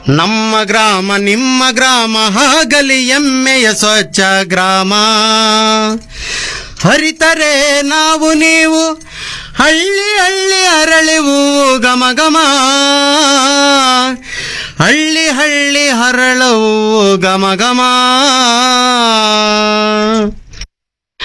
ನಮ್ಮ ಗ್ರಾಮ ನಿಮ್ಮ ಗ್ರಾಮ ಆಗಲಿ ಹೆಮ್ಮೆಯ ಸ್ವಚ್ಛ ಗ್ರಾಮ. ಹರಿತರೆ ನಾವು ನೀವು ಹಳ್ಳಿ ಹಳ್ಳಿ ಅರಳಿವು ಘಮ ಘಮ. ಹಳ್ಳಿ ಹಳ್ಳಿ ಹರಳವು ಘಮ ಘಮ.